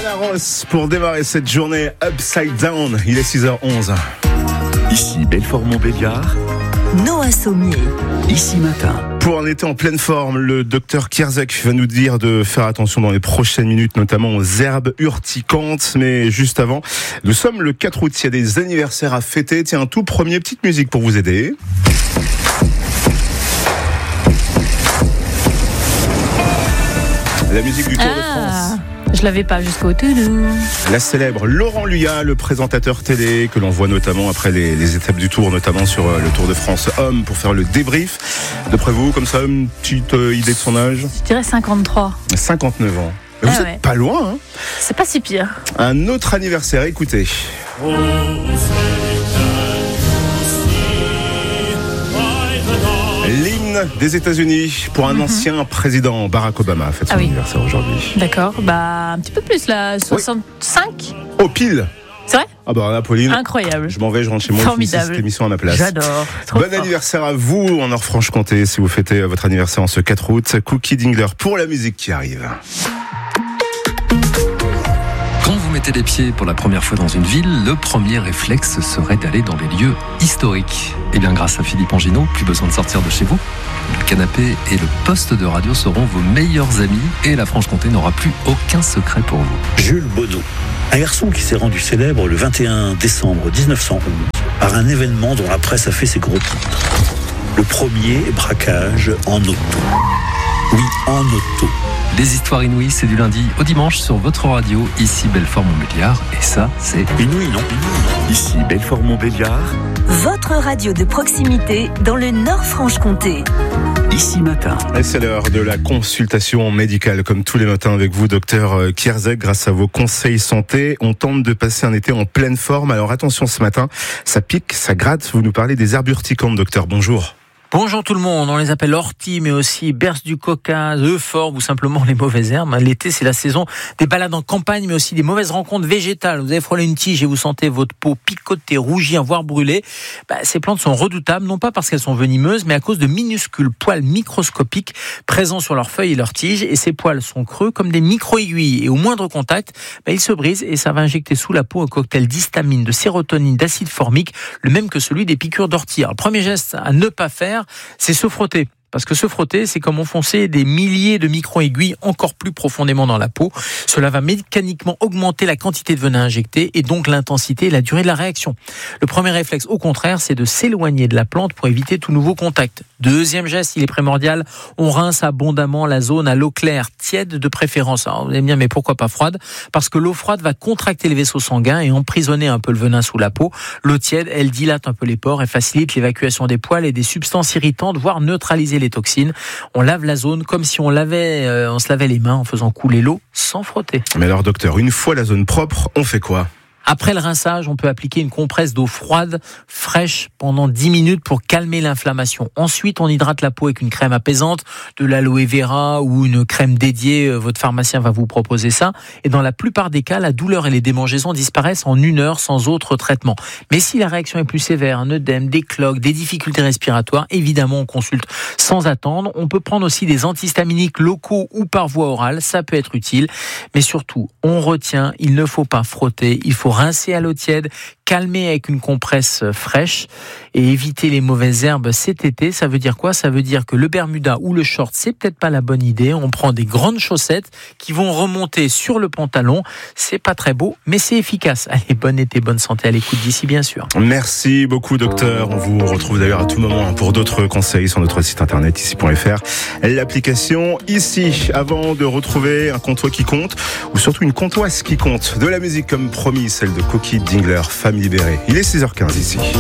Diana Ross pour démarrer cette journée Upside Down. Il est 6h11. Ici Belfort-Montbéliard. Noah Sommier. Ici Matin. Pour un été en pleine forme, le docteur Kierzek va nous dire de faire attention dans les prochaines minutes, notamment aux herbes urticantes. Mais juste avant, nous sommes le 4 août, il y a des anniversaires à fêter. Tiens, un tout premier, petite musique pour vous aider. La musique du Tour de France. Je l'avais pas jusqu'au Toulouse. La célèbre Laurent Luyat, le présentateur télé que l'on voit notamment après les étapes du Tour, notamment sur le Tour de France Homme pour faire le débrief. D'après vous, comme ça, une petite idée de son âge? Je dirais 53. 59 ans. Vous êtes pas loin, hein? C'est pas si pire. Un autre anniversaire, écoutez. L'hymne des États-Unis pour un ancien président, Barack Obama, fête son anniversaire aujourd'hui. D'accord, un petit peu plus là, 65. Au pile. C'est vrai? Ah bah là, Pauline. Incroyable. Je m'en vais, je rentre chez moi. Formidable. Je finis cette émission à ma place. J'adore. Bon anniversaire à vous en Nord-Franche-Comté si vous fêtez votre anniversaire en ce 4 août. Cookie Dingler pour la musique qui arrive. Quand vous mettez les pieds pour la première fois dans une ville, le premier réflexe serait d'aller dans les lieux historiques. Et bien grâce à Philippe Anginot, plus besoin de sortir de chez vous. Le canapé et le poste de radio seront vos meilleurs amis et la Franche-Comté n'aura plus aucun secret pour vous. Jules Bonneau, un garçon qui s'est rendu célèbre le 21 décembre 1911 par un événement dont la presse a fait ses gros titres. Le premier braquage en auto. Oui, en auto. Les histoires inouïes, c'est du lundi au dimanche sur votre radio, ici Belfort-Montbéliard. Et ça, c'est inouï, non? Ici Belfort-Montbéliard. Votre radio de proximité dans le Nord-Franche-Comté. Ici Matin. Et c'est l'heure de la consultation médicale, comme tous les matins avec vous, docteur Kierzek. Grâce à vos conseils santé, on tente de passer un été en pleine forme. Alors attention ce matin, ça pique, ça gratte. Vous nous parlez des herbes urticantes, docteur. Bonjour. Bonjour tout le monde, on les appelle orties, mais aussi berce du coca, euphorbes ou simplement les mauvaises herbes. L'été, c'est la saison des balades en campagne, mais aussi des mauvaises rencontres végétales. Vous avez frôlé une tige et vous sentez votre peau picoter, rougir, voire brûler. Ces plantes sont redoutables, non pas parce qu'elles sont venimeuses, mais à cause de minuscules poils microscopiques présents sur leurs feuilles et leurs tiges. Et ces poils sont creux comme des micro-aiguilles. Et au moindre contact, ils se brisent et ça va injecter sous la peau un cocktail d'histamine, de sérotonine, d'acide formique, le même que celui des piqûres d'ortie. Alors, le premier geste à ne pas faire, c'est se frotter. Parce que se frotter, c'est comme enfoncer des milliers de micro-aiguilles encore plus profondément dans la peau. Cela va mécaniquement augmenter la quantité de venin injecté et donc l'intensité et la durée de la réaction. Le premier réflexe, au contraire, c'est de s'éloigner de la plante pour éviter tout nouveau contact. Deuxième geste, il est primordial, on rince abondamment la zone à l'eau claire, tiède de préférence. Alors, vous allez me dire, mais pourquoi pas froide? Parce que l'eau froide va contracter les vaisseaux sanguins et emprisonner un peu le venin sous la peau. L'eau tiède, elle dilate un peu les pores et facilite l'évacuation des poils et des substances irritantes, voire neutraliser les toxines. On lave la zone comme si on se lavait les mains en faisant couler l'eau sans frotter. Mais alors docteur, une fois la zone propre, on fait quoi? Après le rinçage, on peut appliquer une compresse d'eau froide, fraîche, pendant 10 minutes pour calmer l'inflammation. Ensuite, on hydrate la peau avec une crème apaisante, de l'aloe vera ou une crème dédiée. Votre pharmacien va vous proposer ça. Et dans la plupart des cas, la douleur et les démangeaisons disparaissent en 1 heure sans autre traitement. Mais si la réaction est plus sévère, un œdème, des cloques, des difficultés respiratoires, évidemment, on consulte sans attendre. On peut prendre aussi des antihistaminiques locaux ou par voie orale. Ça peut être utile. Mais surtout, on retient, il ne faut pas frotter, il faut rincer à l'eau tiède, calmer avec une compresse fraîche et éviter les mauvaises herbes cet été. Ça veut dire quoi? Ça veut dire que le bermuda ou le short, c'est peut-être pas la bonne idée. On prend des grandes chaussettes qui vont remonter sur le pantalon. C'est pas très beau, mais c'est efficace. Allez, bon été, bonne santé à l'écoute d'ici, bien sûr. Merci beaucoup, docteur. On vous retrouve d'ailleurs à tout moment pour d'autres conseils sur notre site internet ici.fr. L'application ici, avant de retrouver un comtois qui compte, ou surtout une comtoise qui compte. De la musique comme promis, celle de Cookie Dingler, Femme libérée. Il est 6h15 ici.